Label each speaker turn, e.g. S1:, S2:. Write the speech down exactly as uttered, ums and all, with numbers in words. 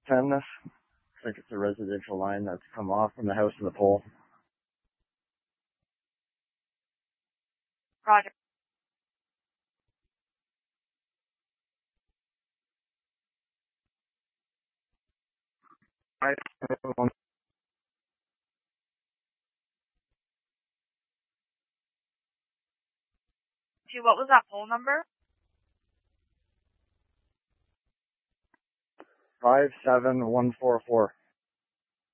S1: ten this. I think it's a residential line that's come off from the house to the pole.
S2: Roger.
S1: I,
S2: Gee, what was that pole number?
S1: five seven one four four.